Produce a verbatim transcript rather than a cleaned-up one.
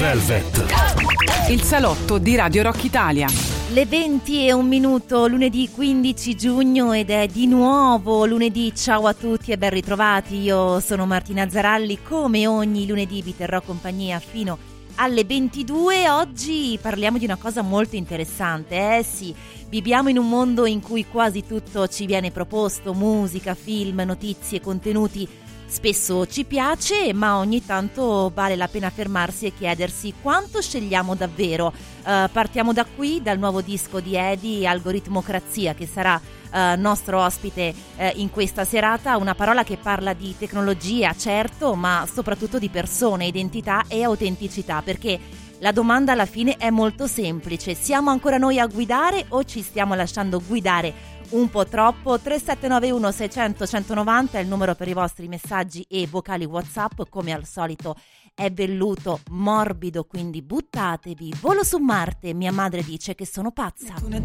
Velvet. Il salotto di Radio Rock Italia. Le venti e un minuto, lunedì quindici giugno, ed è di nuovo lunedì. Ciao a tutti e ben ritrovati. Io sono Martina Zaralli, come ogni lunedì vi terrò compagnia fino alle ventidue. Oggi parliamo di una cosa molto interessante. Eh sì, viviamo in un mondo in cui quasi tutto ci viene proposto: musica, film, notizie, contenuti. Spesso ci piace, ma ogni tanto vale la pena fermarsi e chiedersi quanto scegliamo davvero. Uh, partiamo da qui, dal nuovo disco di Eddie, Algoritmocrazia, che sarà uh, nostro ospite uh, in questa serata. Una parola che parla di tecnologia, certo, ma soprattutto di persone, identità e autenticità, perché la domanda alla fine è molto semplice: siamo ancora noi a guidare o ci stiamo lasciando guidare un po' troppo? Tre sette nove uno sei zero zero uno zero nove zero è il numero per i vostri messaggi e vocali WhatsApp. Come al solito è velluto morbido, quindi buttatevi. Volo su Marte, mia madre dice che sono pazza.